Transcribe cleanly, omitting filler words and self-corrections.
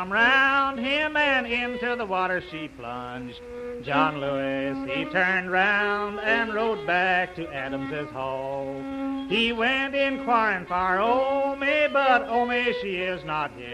Round him and into the water she plunged. John Lewis, he turned round and rode back to Adams's hall. He went inquiring for Omi, but Omi, she is not here.